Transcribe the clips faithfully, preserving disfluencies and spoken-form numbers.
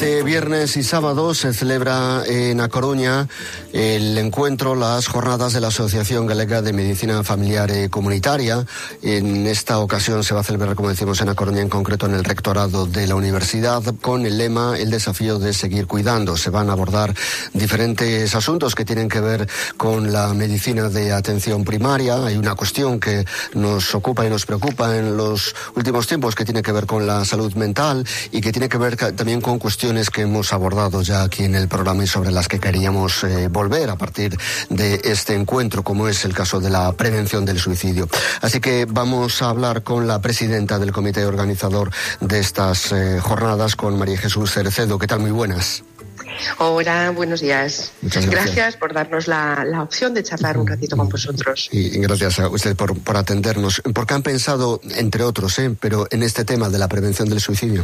Este viernes y sábado se celebra en A Coruña el encuentro, las jornadas de la Asociación Galega de Medicina Familiar y Comunitaria. En esta ocasión se va a celebrar, como decimos, en A Coruña, en concreto en el rectorado de la universidad, con el lema El desafío de seguir cuidando. Se van a abordar diferentes asuntos que tienen que ver con la medicina de atención primaria. Hay una cuestión que nos ocupa y nos preocupa en los últimos tiempos que tiene que ver con la salud mental y que tiene que ver también con cuestiones que hemos abordado ya aquí en el programa y sobre las que queríamos eh, volver a partir de este encuentro, como es el caso de la prevención del suicidio. Así que vamos a hablar con la presidenta del comité organizador de estas eh, jornadas, con María Jesús Cerecedo. ¿Qué tal? Muy buenas. Hola, buenos días. Muchas gracias. Gracias por darnos la, la opción de charlar un ratito con vosotros. Y gracias a usted por, por atendernos. ¿Por qué han pensado, entre otros, eh, pero en este tema de la prevención del suicidio?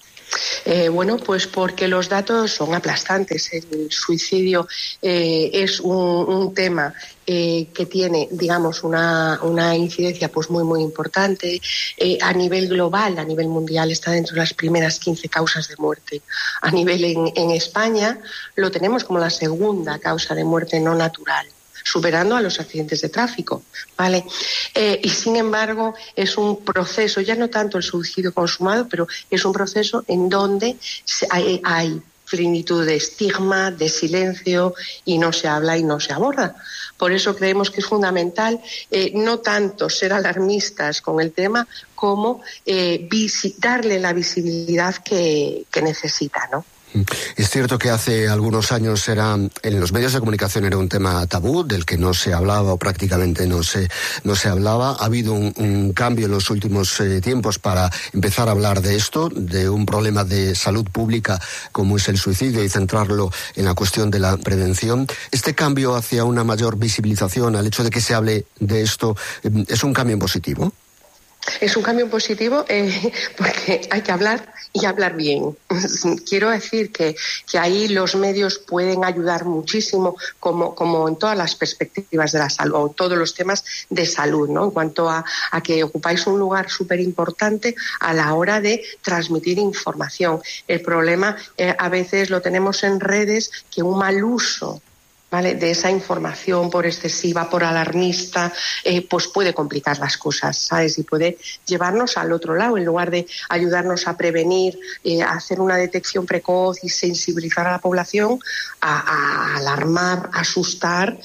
Eh, bueno, pues porque los datos son aplastantes. El suicidio eh, es un, un tema eh, que tiene, digamos, una, una incidencia pues muy, muy importante. Eh, a nivel global, a nivel mundial, está dentro de las primeras quince causas de muerte. A nivel en, en España lo tenemos como la segunda causa de muerte no natural, superando a los accidentes de tráfico, ¿vale? Eh, y sin embargo es un proceso, ya no tanto el suicidio consumado, pero es un proceso en donde hay, hay plenitud de estigma, de silencio, y no se habla y no se aborda. Por eso creemos que es fundamental eh, no tanto ser alarmistas con el tema como eh, darle la visibilidad que, que necesita, ¿no? Es cierto que hace algunos años era, en los medios de comunicación era un tema tabú, del que no se hablaba o prácticamente no se, no se hablaba. Ha habido un, un cambio en los últimos eh, tiempos para empezar a hablar de esto, de un problema de salud pública como es el suicidio, y centrarlo en la cuestión de la prevención. Este cambio hacia una mayor visibilización, al hecho de que se hable de esto, ¿es un cambio en positivo? Es un cambio positivo eh, porque hay que hablar y hablar bien. Quiero decir que, que ahí los medios pueden ayudar muchísimo, como, como en todas las perspectivas de la salud, o todos los temas de salud, ¿no? En cuanto a, a que ocupáis un lugar súper importante a la hora de transmitir información. El problema eh, a veces lo tenemos en redes, que un mal uso, ¿vale?, de esa información por excesiva, por alarmista, eh, pues puede complicar las cosas, ¿sabes? Y puede llevarnos al otro lado, en lugar de ayudarnos a prevenir, eh, a hacer una detección precoz y sensibilizar a la población, a, a alarmar, a asustar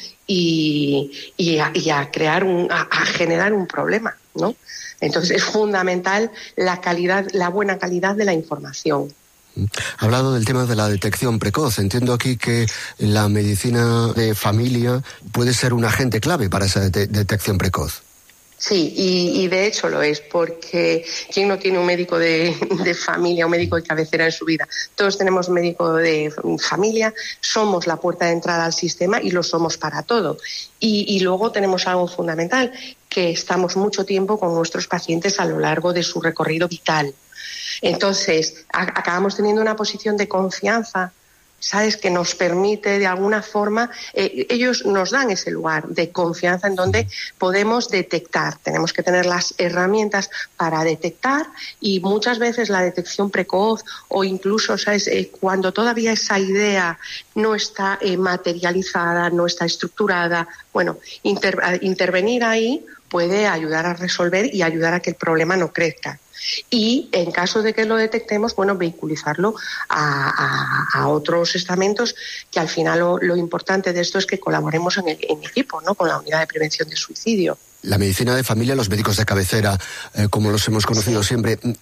y, y, a, y a crear un, a, a generar un problema, ¿no? Entonces es fundamental la calidad, la buena calidad de la información. Ha hablado del tema de la detección precoz. Entiendo aquí que la medicina de familia puede ser un agente clave para esa de- detección precoz. Sí, y, y de hecho lo es, porque ¿quién no tiene un médico de, de familia, un médico de cabecera en su vida? Todos tenemos médico de familia, somos la puerta de entrada al sistema y lo somos para todo. Y, y luego tenemos algo fundamental, que estamos mucho tiempo con nuestros pacientes a lo largo de su recorrido vital. Entonces, a, acabamos teniendo una posición de confianza, ¿sabes?, que nos permite de alguna forma, eh, ellos nos dan ese lugar de confianza en donde podemos detectar. Tenemos que tener las herramientas para detectar, y muchas veces la detección precoz, o incluso, ¿sabes?, eh, cuando todavía esa idea no está eh, materializada, no está estructurada, bueno, inter, intervenir ahí puede ayudar a resolver y ayudar a que el problema no crezca. Y en caso de que lo detectemos, bueno, vehiculizarlo a, a, a otros estamentos, que al final lo, lo importante de esto es que colaboremos en, el, en equipo, ¿no?, con la unidad de prevención de suicidio. La medicina de familia, los médicos de cabecera, eh, como los hemos conocido sí. siempre,